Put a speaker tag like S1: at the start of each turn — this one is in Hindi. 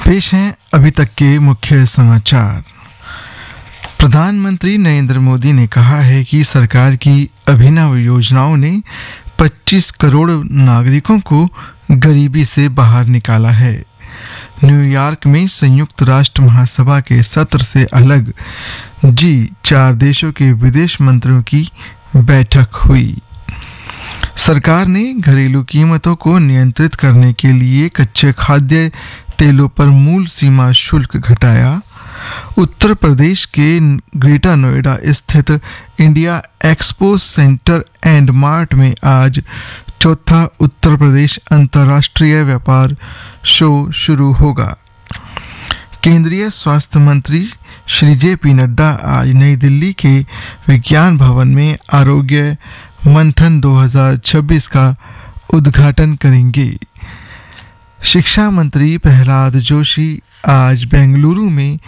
S1: पेश हैं अभी तक के मुख्य समाचार। प्रधानमंत्री नरेंद्र मोदी ने कहा है कि सरकार की अभिनव योजनाओं ने 25 करोड़ नागरिकों को गरीबी से बाहर निकाला है। न्यूयॉर्क में संयुक्त राष्ट्र महासभा के सत्र से अलग G4 देशों के विदेश मंत्रियों की बैठक हुई। सरकार ने घरेलू कीमतों को नियंत्रित करने के लिए कच्चे खाद्य तेलों पर मूल सीमा शुल्क घटाया। उत्तर प्रदेश के ग्रेटर नोएडा स्थित India expo centre and mart में आज चौथा उत्तर प्रदेश अंतर्राष्ट्रीय व्यापार शो शुरू होगा। केंद्रीय स्वास्थ्य मंत्री श्री JP नड्डा आज नई दिल्ली के विज्ञान भवन में आरोग्य मंथन 2026 का उद्घाटन करेंगे। शिक्षा मंत्री प्रहलाद जोशी आज बेंगलुरु में